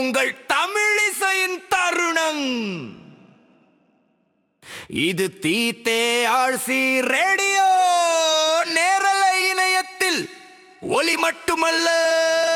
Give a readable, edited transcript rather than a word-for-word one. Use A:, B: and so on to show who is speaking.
A: உங்கள் தமிழிசையின் தருணம். இது TTRC ரேடியோ நேரலை இணையத்தில் ஒலி மட்டுமல்ல